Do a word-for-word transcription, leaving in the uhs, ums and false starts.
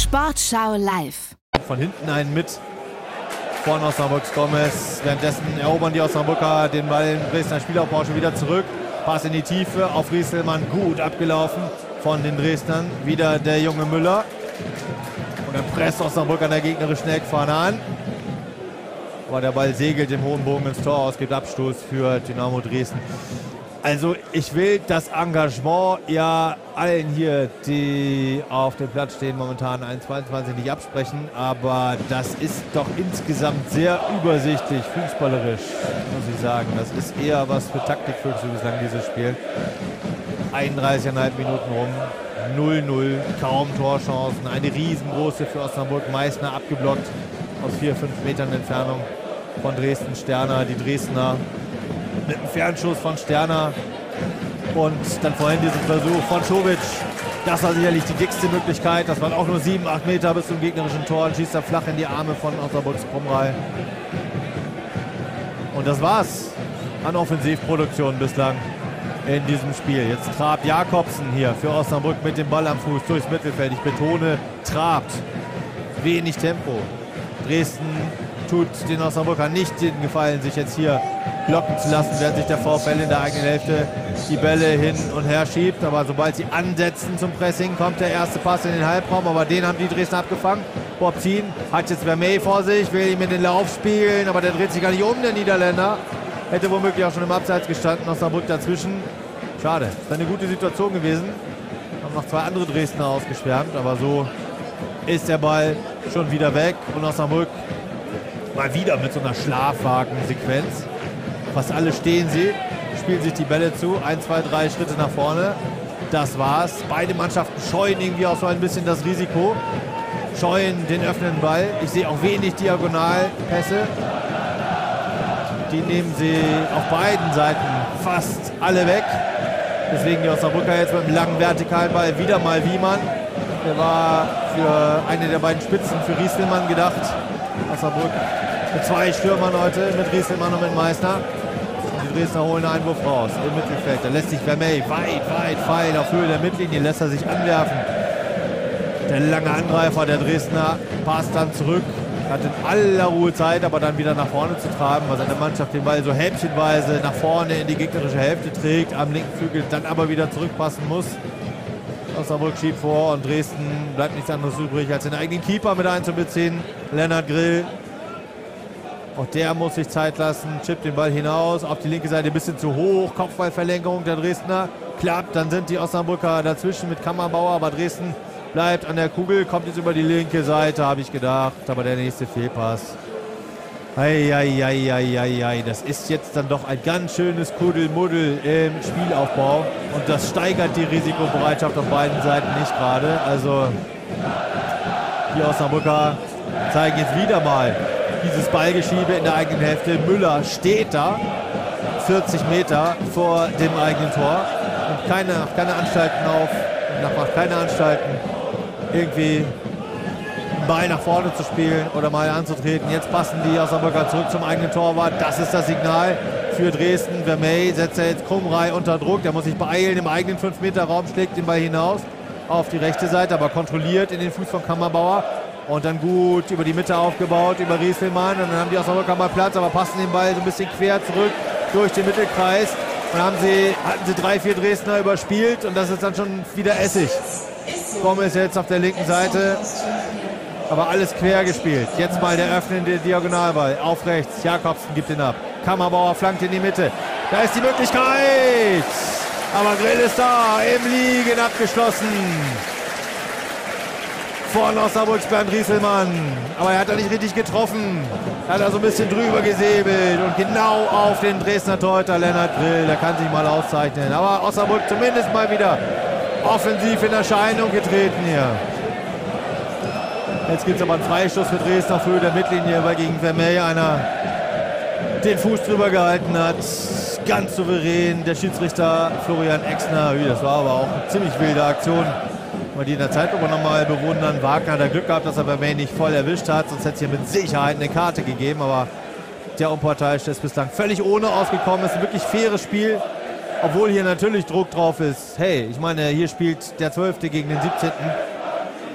Sportschau live. Von hinten einen mit von Osnabrücks Gomez. Währenddessen erobern die Osnabrücker den Ball im Dresdner Spielaufbau schon wieder zurück. Pass in die Tiefe auf Rieselmann, gut abgelaufen von den Dresdnern. Wieder der junge Müller. Und dann presst Osnabrück an der gegnerischen Eckfahne an. Aber der Ball segelt im hohen Bogen ins Tor aus, gibt Abstoß für Dynamo Dresden. Also ich will das Engagement ja allen hier, die auf dem Platz stehen, momentan eins zweiundzwanzig nicht absprechen. Aber das ist doch insgesamt sehr übersichtlich, fußballerisch, muss ich sagen. Das ist eher was für Taktikfüchse bislang, dieses Spiel. einunddreißig Komma fünf Minuten rum, null null, kaum Torchancen. Eine riesengroße für Osnabrück, Meißner abgeblockt aus vier, fünf Metern Entfernung von Dresden Sterner. Die Dresdner mit einem Fernschuss von Sterner und dann vorhin diesen Versuch von Schovic. Das war sicherlich die dickste Möglichkeit. Das waren auch nur sieben, acht Meter bis zum gegnerischen Tor und schießt er flach in die Arme von Osnabrücks Krumrei. Und das war's an Offensivproduktion bislang in diesem Spiel. Jetzt trabt Jakobsen hier für Osnabrück mit dem Ball am Fuß durchs Mittelfeld. Ich betone, trabt. Wenig Tempo. Dresden tut den Osnabrückern nicht den Gefallen, sich jetzt hier blocken zu lassen, während sich der VfL in der eigenen Hälfte die Bälle hin und her schiebt. Aber sobald sie ansetzen zum Pressing, kommt der erste Pass in den Halbraum. Aber den haben die Dresdner abgefangen. Bobzin hat jetzt Vermey vor sich, will ihm in den Lauf spielen, aber der dreht sich gar nicht um, der Niederländer. Hätte womöglich auch schon im Abseits gestanden, Osnabrück dazwischen. Schade, ist eine gute Situation gewesen. Haben noch zwei andere Dresdner ausgeschwärmt, aber so ist der Ball schon wieder weg. Und Osnabrück mal wieder mit so einer Schlafwagen-Sequenz. Fast alle stehen sie, spielen sich die Bälle zu. Ein, zwei, drei Schritte nach vorne. Das war's. Beide Mannschaften scheuen irgendwie auch so ein bisschen das Risiko. Scheuen den öffnenden Ball. Ich sehe auch wenig Diagonalpässe. Die nehmen sie auf beiden Seiten fast alle weg. Deswegen die Osnabrücker jetzt mit einem langen vertikalen Ball wieder mal Wiemann. Der war für eine der beiden Spitzen für Rieselmann gedacht. Osnabrück mit zwei Stürmern heute, mit Rieselmann und mit Meißner. Die Dresdner holen einen Einwurf raus im Mittelfeld. Da lässt sich Vermey weit, weit fallen. Auf Höhe der Mittellinie lässt er sich anwerfen. Der lange Angreifer der Dresdner passt dann zurück. Hat in aller Ruhe Zeit, aber dann wieder nach vorne zu tragen, weil seine Mannschaft den Ball so häppchenweise nach vorne in die gegnerische Hälfte trägt, am linken Flügel dann aber wieder zurückpassen muss. Osnabrück schiebt vor und Dresden bleibt nichts anderes übrig, als den eigenen Keeper mit einzubeziehen. Lennart Grill. Auch der muss sich Zeit lassen, chippt den Ball hinaus, auf die linke Seite ein bisschen zu hoch, Kopfballverlängerung der Dresdner. Klappt, dann sind die Osnabrücker dazwischen mit Kammerbauer, aber Dresden bleibt an der Kugel, kommt jetzt über die linke Seite, habe ich gedacht, aber der nächste Fehlpass. Eieieiei, das ist jetzt dann doch ein ganz schönes Kuddelmuddel im Spielaufbau und das steigert die Risikobereitschaft auf beiden Seiten nicht gerade. Also die Osnabrücker zeigen jetzt wieder mal dieses Ballgeschiebe in der eigenen Hälfte. Müller steht da, vierzig Meter vor dem eigenen Tor und keine, keine Anstalten auf, macht keine Anstalten irgendwie einen Ball nach vorne zu spielen oder mal anzutreten. Jetzt passen die Osnabrücker zurück zum eigenen Torwart. Das ist das Signal für Dresden. Vermey setzt er jetzt Krumrei unter Druck. Der muss sich beeilen. Im eigenen fünf Meter Raum schlägt den Ball hinaus auf die rechte Seite, aber kontrolliert in den Fuß von Kammerbauer. Und dann gut über die Mitte aufgebaut, über Rieselmann. Und dann haben die Osnabrücker mal Platz, aber passen den Ball so ein bisschen quer zurück durch den Mittelkreis. Und haben sie, hatten sie drei, vier Dresdner überspielt. Und das ist dann schon wieder Essig. Gomez jetzt auf der linken Seite. Aber alles quer gespielt. Jetzt mal der öffnende Diagonalball. Auf rechts. Jakobsen gibt ihn ab. Kammerbauer flankt in die Mitte. Da ist die Möglichkeit. Aber Grill ist da. Im Liegen abgeschlossen. Von Osnabrücks Bernd Rieselmann. Aber er hat da nicht richtig getroffen. Er hat da so ein bisschen drüber gesäbelt. Und genau auf den Dresdner Torhüter Lennart Grill. Der kann sich mal auszeichnen. Aber Osnabrück zumindest mal wieder offensiv in Erscheinung getreten hier. Jetzt gibt es aber einen Freistoß für Dresden auf Höhe der Mittellinie, weil gegen Vermey einer den Fuß drüber gehalten hat. Ganz souverän der Schiedsrichter Florian Exner. Das war aber auch eine ziemlich wilde Aktion. Mal die in der Zeitlupe nochmal bewundern. Wagner hat er Glück gehabt, dass er Vermey nicht voll erwischt hat. Sonst hätte es hier mit Sicherheit eine Karte gegeben. Aber der Unparteiische ist bislang völlig ohne ausgekommen. Es ist ein wirklich faires Spiel. Obwohl hier natürlich Druck drauf ist. Hey, ich meine, hier spielt der Zwölfte gegen den siebzehnten